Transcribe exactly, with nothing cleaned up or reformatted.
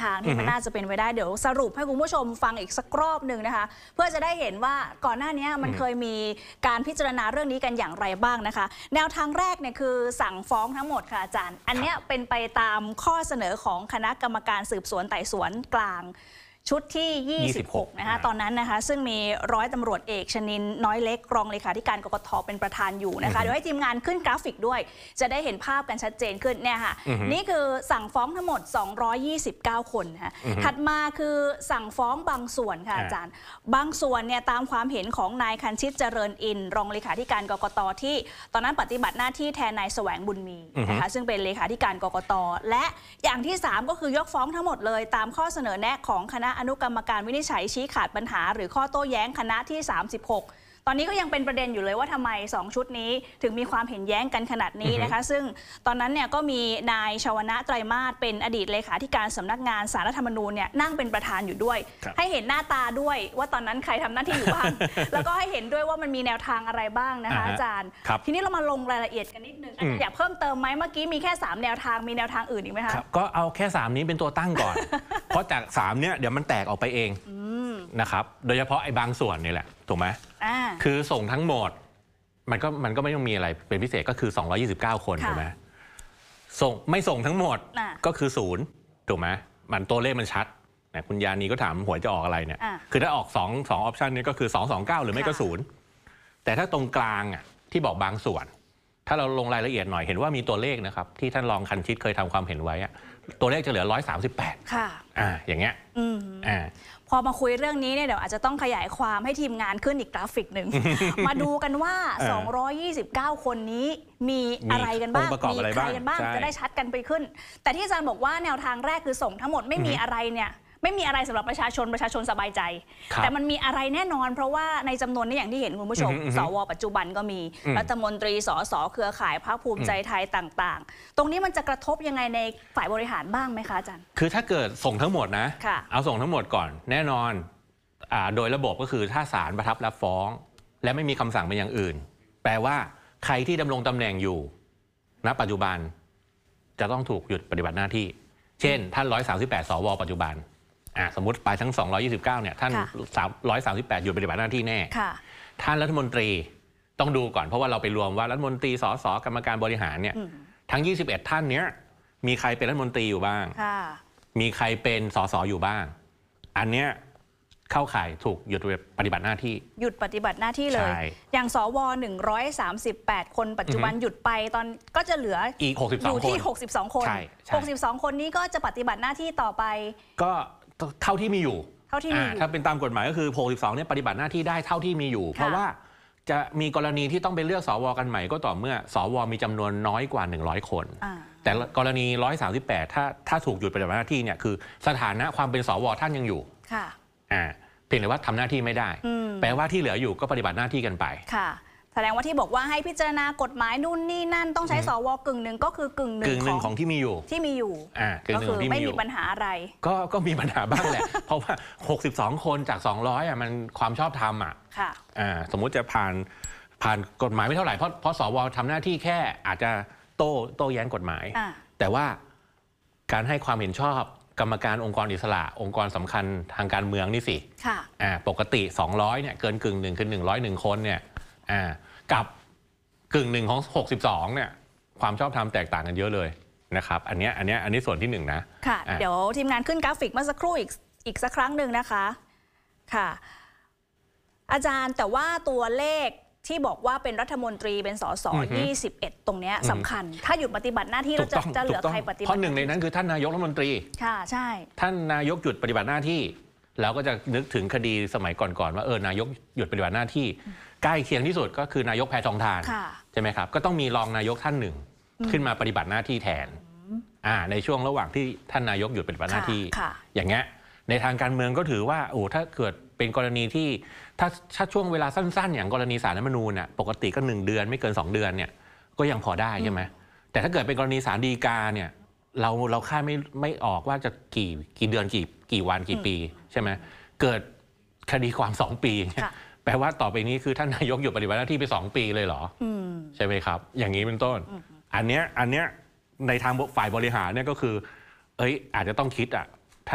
างที่มันน่าจะเป็นไปได้เดี๋ยวสรุปให้คุณผู้ชมฟังอีกสักรอบหนึ่งนะคะเพื่อจะได้เห็นว่าก่อนหน้านี้มันเคยมีการพิจารณาเรื่องนี้กันอย่างไรบ้างนะคะแนวทางแรกเนี่ยคือสั่งฟ้องทั้งหมดค่ะอาจารย์อันนี้เป็นไปตามข้อเสนอของคณะกรรมการสืบสวนไต่สวนกลางชุดที่ยี่สิบหกนะคะตอนนั้นนะคะซึ่งมีร้อยตำรวจเอกชนินน้อยเล็กรองเลขาธิการกกต.เป็นประธานอยู่นะคะเดี๋ยวให้ทีมงานขึ้นกราฟิกด้วยจะได้เห็นภาพกันชัดเจนขึ้นเนี่ยค่ะนี่คือสั่งฟ้องทั้งหมดสองร้อยยี่สิบเก้าคนนะคะถัดมาคือสั่งฟ้องบางส่วนค่ะอาจารย์บางส่วนเนี่ยตามความเห็นของนายคันชิตเจริญอินรองเลขาธิการกกต.ที่ตอนนั้นปฏิบัติหน้าที่แทนนายแสวงบุญมีนะคะซึ่งเป็นเลขาธิการกกต.และอย่างที่สามก็คือยกฟ้องทั้งหมดเลยตามข้อเสนอแนะของคณะอนุกรรมการวินิจฉัยชี้ขาดปัญหาหรือข้อโต้แย้งคณะที่สามสิบหกตอนนี้ก็ยังเป็นประเด็นอยู่เลยว่าทำไมสองชุดนี้ถึงมีความเห็นแย้งกันขนาดนี้นะคะซึ่งตอนนั้นเนี่ยก็มีนายชวนะไตรมาสเป็นอดีตเลขาธิการสำนักงานศาลรัฐธรรมนูญเนี่ยนั่งเป็นประธานอยู่ด้วยให้เห็นหน้าตาด้วยว่าตอนนั้นใครทำหน้าที่อยู่บ้าง แล้วก็ให้เห็นด้วยว่ามันมีแนวทางอะไรบ้างนะคะอาจารย์ทีนี้เรามาลงรายละเอียดกันนิดนึงอยากเพิ่มเติมไหมเมื่อกี้มีแค่สามแนวทางมีแนวทางอื่นอีกไหมคะก็เอาแค่สามนี้เป็นตัวตั้งก่อน เพราะจากสามเนี่ยเดี๋ยวมันแตกออกไปเองนะครับโดยเฉพาะไอ้บางส่วนนี่แหละถูกไหมคือส่งทั้งหมดมันก็มันก็ไม่ต้องมีอะไรเป็นพิเศษก็คือสองร้อยยี่สิบเก้าคนถูกไหมส่งไม่ส่งทั้งหมดก็คือศูนย์ถูกไหมมันตัวเลขมันชัดนะคุณยานีก็ถามหวยจะออกอะไรเนี่ยคือถ้าออกสองสองออปชันนี้ก็คือสองสองเก้าหรือไม่ก็ศูนย์แต่ถ้าตรงกลางอ่ะที่บอกบางส่วนถ้าเราลงรายละเอียดหน่อยเห็นว่ามีตัวเลขนะครับที่ท่านรองคันชิตเคยทำความเห็นไว้ตัวเลขจะเหลือร้อยสามสิบแปดค่ะอ่าอย่างเงี้ยอ่าพอมาคุยเรื่องนี้เนี่ยเดี๋ยวอาจจะต้องขยายความให้ทีมงานขึ้นอีกกราฟิกหนึ่ง มาดูกันว่าสองร้อยยี่สิบเก้าคนนี้มีอะไรกันบ้างมีใครกันบ้างจะได้ชัดกันไปขึ้นแต่ที่อาจารย์บอกว่าแนวทางแรกคือส่งทั้งหมดไม่มีอะไรเนี่ยไม่มีอะไรสำหรับประชาชนประชาชนสบายใจแต่มันมีอะไรแน่นอนเพราะว่าในจำนวนนี้อย่างที่เห็นคุณผู้ชมสวปัจจุบันก็มีรัฐมนตรีสสเครือข่ายพรรคภูมิใจไทยต่างๆตรงนี้มันจะกระทบยังไงในฝ่ายบริหารบ้างไหมคะอาจารย์คือถ้าเกิดส่งทั้งหมดนะเอาส่งทั้งหมดก่อนแน่นอนโดยระบบก็คือถ้าศาลประทับรับฟ้องและไม่มีคำสั่งเป็นอย่างอื่นแปลว่าใครที่ดำรงตำแหน่งอยู่ณปัจจุบันจะต้องถูกหยุดปฏิบัติหน้าที่เช่นท่านหนึ่งร้อยสามสิบแปดสวปัจจุบันสมมติไปทั้งสองร้อยยี่สิบเก้าเนี่ยท่านหนึ่งร้อยสามสิบแปดหยุดปฏิบัติหน้าที่แน่ท่านรัฐมนตรีต้องดูก่อนเพราะว่าเราไปรวมว่ารัฐมนตรีสสกรรมการบริหารเนี่ยทั้งยี่สิบเอ็ดท่านเนี้ยมีใครเป็นรัฐมนตรีอยู่บ้างมีใครเป็นสสอยู่บ้างอันเนี้ยเข้าข่ายถูกหยุดปฏิบัติหน้าที่หยุดปฏิบัติหน้าที่เลยอย่างสวหนึ่งร้อยสามสิบแปดคนปัจจุบันหยุดไปตอนก็จะเหลืออีกหกสิบสองคนอยู่ที่หกสิบสองคนหกสิบสองคนนี้ก็จะปฏิบัติหน้าที่ต่อไปก็เท่าที่มีอยู่เท่าที่มีอยู่ถ้าเป็นตามกฎหมายก็คือหกสิบสองเนี่ยปฏิบัติหน้าที่ได้เท่าที่มีอยู่เพราะว่าจะมีกรณีที่ต้องไปเลือกสวกันใหม่ก็ต่อเมื่อสวมีจำนวนน้อยกว่าหนึ่งร้อยคนแต่กรณีหนึ่งร้อยสามสิบแปดถ้าถ้าถูกหยุดปฏิบัติหน้าที่เนี่ยคือสถานะความเป็นสวท่านยังอยู่ค่ะอ่าเพียงแต่ว่าทำหน้าที่ไม่ได้แปลว่าที่เหลืออยู่ก็ปฏิบัติหน้าที่กันไปค่ะแสดงว่าที่บอกว่าให้พิจารณากฎหมายนู่นนี่นั่นต้องใช้สวกึ่งหนึ่งก็คือกึ่งหนึ่งกึ่งหนึ่งของที่มีอยู่ที่มีอยู่อ่าก็คือไม่มีปัญหาอะไรก็ก็มีปัญหาบ้างแหละ เพราะว่าหกสิบสองคนจากสองร้อยอ่ะมันความชอบธรรมอ่ะค่ะอ่าสมมุติจะผ่านผ่านกฎหมายไม่เท่าไหร่เพราะเพราะสวทำหน้าที่แค่อาจจะโต้โต้แย้งกฎหมายแต่ว่าการให้ความเห็นชอบกรรมการองค์กรอิสระองค์กรสำคัญทางการเมืองนี่สิค่ะอ่าปกติสองร้อยเนี่ยเกินกึ่งหนึ่งคือหนึ่งร้อยหนึ่งคนเนี่ยอ่ากับกึ่งหนึ่งของหกสิบสองเนี่ยความชอบธรรมแตกต่างกันเยอะเลยนะครับอันนี้อันนี้อันนี้ส่วนที่หนึ่งนะค่ะเดี๋ยวทีมงานขึ้นกราฟิกเมื่อสักครู่อีกอีกสักครั้งหนึ่งนะคะค่ะอาจารย์แต่ว่าตัวเลขที่บอกว่าเป็นรัฐมนตรีเป็นสสยี่สิบเอ็ดตรงนี้สำคัญถ้าหยุดปฏิบัติหน้าที่เราจะจะเหลือใครปฏิบัติเพราะหนึ่งในนั้นคือท่านนายกรัฐมนตรีค่ะใช่ท่านนายกหยุดปฏิบัติหน้าที่เราก็จะนึกถึงคดีสมัยก่อนๆว่าเออนายกหยุดปฏิบัติหน้าที่ใกล้เคียงที่สุดก็คือนายกแพทองทานใช่ไหมครับก็ต้องมีรองนายกท่านหนึ่งขึ้นมาปฏิบัติหน้าที่แทนอ่าในช่วงระหว่างที่ท่านนายกหยุดปฏิบัติหน้าที่อย่างเงี้ยในทางการเมืองก็ถือว่าโอ้ถ้าเกิดเป็นกรณีที่ถ้าถ้าช่วงเวลาสั้นๆอย่างกรณีศาลรัฐธรรมนูญน่ะปกติก็หนึ่งเดือนไม่เกินสองเดือนเนี่ยก็ยังพอได้ใช่ไหมแต่ถ้าเกิดเป็นกรณีศาลฎีกาเนี่ยเราเราคาดไม่ไม่ออกว่าจะกี่กี่เดือนกี่กี่วันกี่ปีใช่ไหมเกิดคดีความสองปีแปลว่าต่อไปนี้คือท่านนายกหยุดปฏิบัติหน้าที่ไปสองปีเลยเหรอใช่ไหมครับอย่างนี้เป็นต้นอันเนี้ยอันเนี้ยในทางฝ่ายบริหารเนี่ยก็คือเอ้ยอาจจะต้องคิดอ่ะ